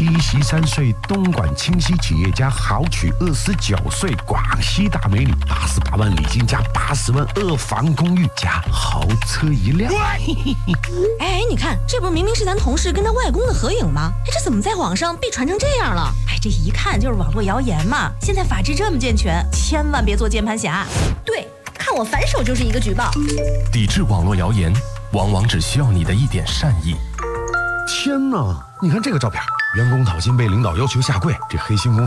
73岁东莞清溪企业家豪娶29岁广西大美女，88万礼金加80万2房公寓加豪车1辆。 哎，你看，这不是明明是咱同事跟他外公的合影吗？哎，这怎么在网上被传成这样了？ 哎，这一看就是网络谣言嘛。现在法制这么健全，千万别做键盘侠。 对，看我反手就是一个举报。 抵制网络谣言，往往只需要你的一点善意。 天哪，你看这个照片，员工讨薪被领导要求下跪，这黑心公